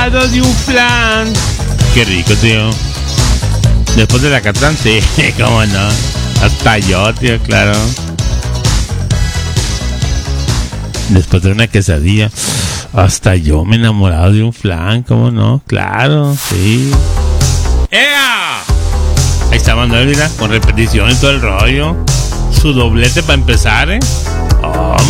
enamorado de un flan. Qué rico, tío. Después de la Catrán, sí, cómo no. Hasta yo, tío, claro. Después de una quesadilla, hasta yo me he enamorado de un flan, cómo no, claro, sí. ¡Ea! Ahí está Manuel, mira, con repetición y todo el rollo. Su doblete para empezar, ¿eh? Oh,